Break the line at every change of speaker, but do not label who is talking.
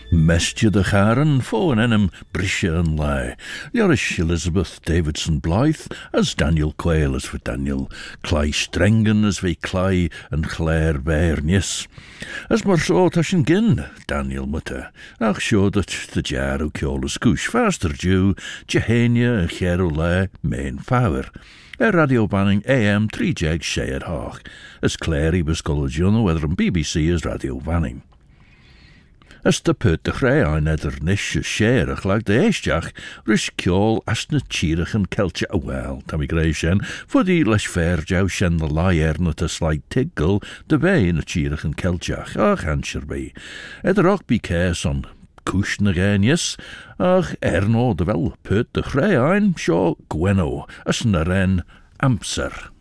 Mestje de Charen, fo and enum, Brisha and Lai, Yorish Elizabeth Davidson Blythe, as Daniel Quayle as for Daniel, Clay Strengen as we Clay and Claire Bairnius, as Marso Tashin Gin, Daniel Mutter, ach sure that the jar o Kiolas Goosh faster Jew, Jehania and Chero Lai, main Fower. Radio Banning AM 3 Jeg Shayad Hawk, as Clary was College whether on BBC as Radio Banning. As the put de grey ein eder nish sherach like de eistjach, rish kjol asna chirach and keltje a well, Tammy Gray shen, for the lesh fair jow shen the lier not a slight tiggle, de bay in a chirach and keltjach, ach answer be. Eder och be cares on kushna genius, ach erno de well put de grey ein, shaw gweno, as na ren amser.